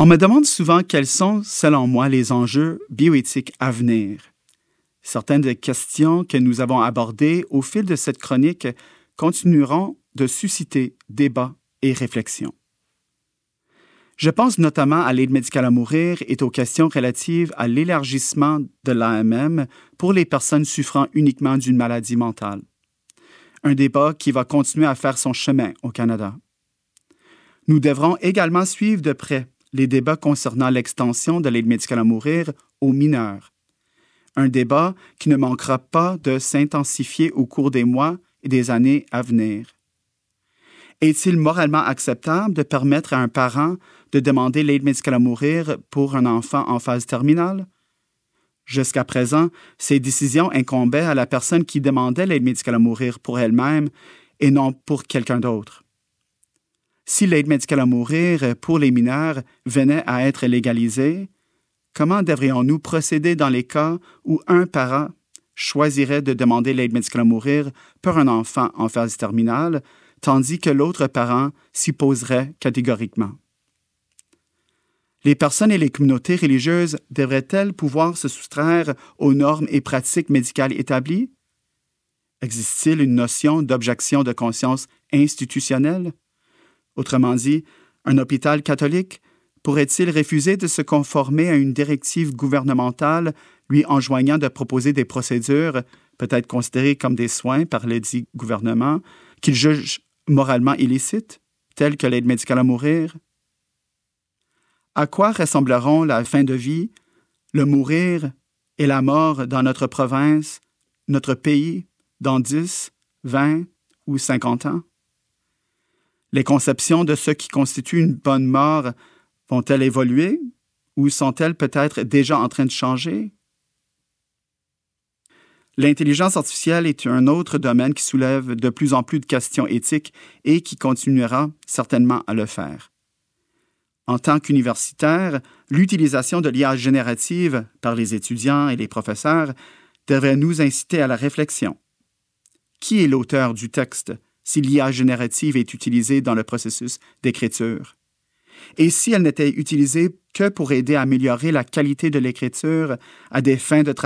On me demande souvent quels sont, selon moi, les enjeux bioéthiques à venir. Certaines des questions que nous avons abordées au fil de cette chronique continueront de susciter débats et réflexions. Je pense notamment à l'aide médicale à mourir et aux questions relatives à l'élargissement de l'AMM pour les personnes souffrant uniquement d'une maladie mentale. Un débat qui va continuer à faire son chemin au Canada. Nous devrons également suivre de près les débats concernant l'extension de l'aide médicale à mourir aux mineurs. Un débat qui ne manquera pas de s'intensifier au cours des mois et des années à venir. Est-il moralement acceptable de permettre à un parent de demander l'aide médicale à mourir pour un enfant en phase terminale? Jusqu'à présent, ces décisions incombaient à la personne qui demandait l'aide médicale à mourir pour elle-même et non pour quelqu'un d'autre. Si l'aide médicale à mourir pour les mineurs venait à être légalisée, comment devrions-nous procéder dans les cas où un parent choisirait de demander l'aide médicale à mourir pour un enfant en phase terminale, tandis que l'autre parent s'y opposerait catégoriquement? Les personnes et les communautés religieuses devraient-elles pouvoir se soustraire aux normes et pratiques médicales établies? Existe-t-il une notion d'objection de conscience institutionnelle? Autrement dit, un hôpital catholique pourrait-il refuser de se conformer à une directive gouvernementale lui enjoignant de proposer des procédures, peut-être considérées comme des soins par le dit gouvernement, qu'il juge moralement illicites, telles que l'aide médicale à mourir? À quoi ressembleront la fin de vie, le mourir et la mort dans notre province, notre pays, dans 10, 20 ou 50 ans? Les conceptions de ce qui constitue une bonne mort vont-elles évoluer ou sont-elles peut-être déjà en train de changer? L'intelligence artificielle est un autre domaine qui soulève de plus en plus de questions éthiques et qui continuera certainement à le faire. En tant qu'universitaire, l'utilisation de l'IA générative par les étudiants et les professeurs devrait nous inciter à la réflexion. Qui est l'auteur du texte si l'IA générative est utilisée dans le processus d'écriture? Et si elle n'était utilisée que pour aider à améliorer la qualité de l'écriture à des fins de